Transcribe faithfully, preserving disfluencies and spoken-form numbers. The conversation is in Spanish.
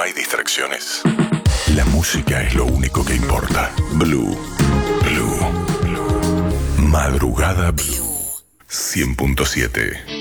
hay distracciones. La música es lo único que importa. Blue. Blue. Blue. Madrugada Blue. cien punto siete.